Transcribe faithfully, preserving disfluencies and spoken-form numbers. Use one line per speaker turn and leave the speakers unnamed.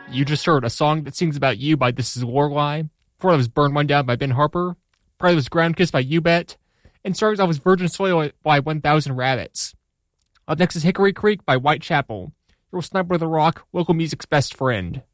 You just heard A Song That Sings About You by This Is Lorelei. Before that was Burn One Down by Ben Harper. Prior that was Ground Kiss by You Bet. And starting off was Virgin Soil by one thousand Rabbits. Up next is Hickory Creek by Whitechapel. Your sniper of the rock, local music's best friend.